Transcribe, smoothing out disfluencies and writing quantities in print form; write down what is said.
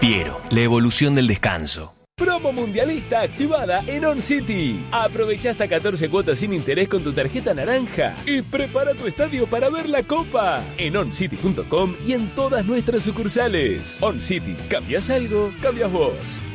Fiero, la evolución del descanso. Promo mundialista activada en On City. Aprovecha hasta 14 cuotas sin interés con tu tarjeta naranja y prepara tu estadio para ver la Copa en oncity.com y en todas nuestras sucursales. On City, ¿cambias algo? Cambias vos.